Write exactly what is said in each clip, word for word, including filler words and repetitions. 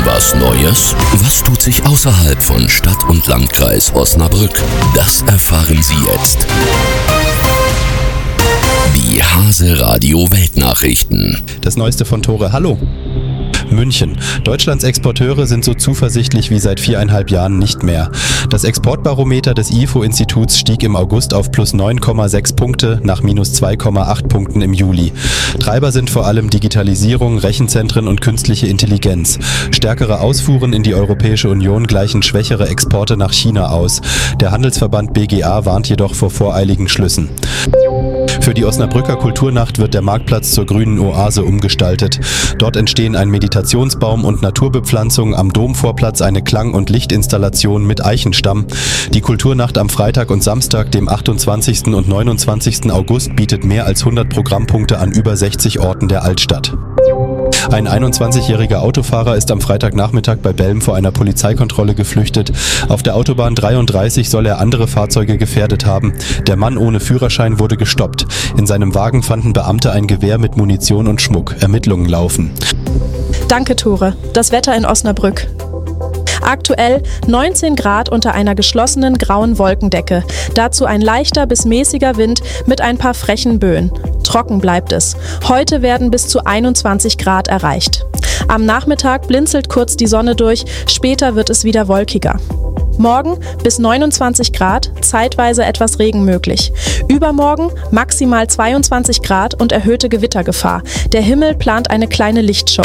Was Neues? Was tut sich außerhalb von Stadt und Landkreis Osnabrück? Das erfahren Sie jetzt. Die Hase Radio Weltnachrichten. Das Neueste von Tore. Hallo. München. Deutschlands Exporteure sind so zuversichtlich wie seit viereinhalb Jahren nicht mehr. Das Exportbarometer des I F O-Instituts stieg im August auf plus neun Komma sechs Punkte nach minus zwei Komma acht Punkten im Juli. Treiber sind vor allem Digitalisierung, Rechenzentren und künstliche Intelligenz. Stärkere Ausfuhren in die Europäische Union gleichen schwächere Exporte nach China aus. Der Handelsverband B G A warnt jedoch vor voreiligen Schlüssen. Für die Osnabrücker Kulturnacht wird der Marktplatz zur grünen Oase umgestaltet. Dort entstehen ein Meditationsbaum und Naturbepflanzung, am Domvorplatz eine Klang- und Lichtinstallation mit Eichenstamm. Die Kulturnacht am Freitag und Samstag, dem achtundzwanzigsten und neunundzwanzigsten August, bietet mehr als hundert Programmpunkte an über sechzig Orten der Altstadt. Ein einundzwanzigjähriger Autofahrer ist am Freitagnachmittag bei Belm vor einer Polizeikontrolle geflüchtet. Auf der Autobahn dreiunddreißig soll er andere Fahrzeuge gefährdet haben. Der Mann ohne Führerschein wurde gestoppt. In seinem Wagen fanden Beamte ein Gewehr mit Munition und Schmuck. Ermittlungen laufen. Danke, Tore. Das Wetter in Osnabrück. Aktuell neunzehn Grad unter einer geschlossenen grauen Wolkendecke. Dazu ein leichter bis mäßiger Wind mit ein paar frechen Böen. Trocken bleibt es. Heute werden bis zu einundzwanzig Grad erreicht. Am Nachmittag blinzelt kurz die Sonne durch, später wird es wieder wolkiger. Morgen bis neunundzwanzig Grad, zeitweise etwas Regen möglich. Übermorgen maximal zweiundzwanzig Grad und erhöhte Gewittergefahr. Der Himmel plant eine kleine Lichtshow.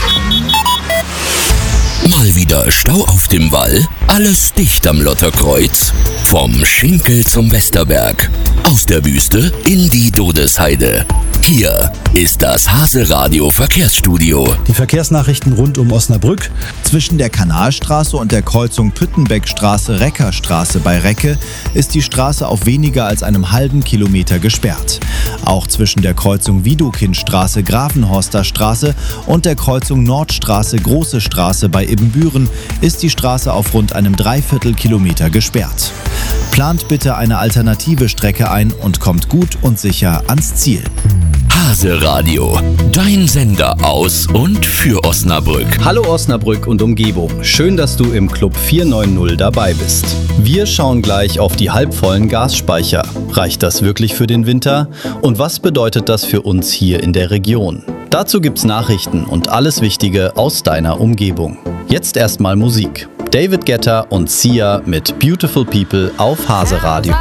Mal wieder Stau auf dem Wall? Alles dicht am Lotterkreuz. Vom Schinkel zum Westerberg. Aus der Wüste in die Dodesheide. Hier ist das Hase Radio Verkehrsstudio. Die Verkehrsnachrichten rund um Osnabrück. Zwischen der Kanalstraße und der Kreuzung Püttenbeckstraße-Reckerstraße bei Recke ist die Straße auf weniger als einem halben Kilometer gesperrt. Auch zwischen der Kreuzung Widokindstraße-Grafenhorster Straße und der Kreuzung Nordstraße Große Straße bei Ibbenbüren ist die Straße auf rund einem Dreiviertelkilometer gesperrt. Plant bitte eine alternative Strecke ein und kommt gut und sicher ans Ziel. Hase Radio, dein Sender aus und für Osnabrück. Hallo Osnabrück und Umgebung. Schön, dass du im Club vierhundertneunzig dabei bist. Wir schauen gleich auf die halbvollen Gasspeicher. Reicht das wirklich für den Winter? Und was bedeutet das für uns hier in der Region? Dazu gibt's Nachrichten und alles Wichtige aus deiner Umgebung. Jetzt erstmal Musik. David Guetta und Sia mit Beautiful People auf Hase Radio.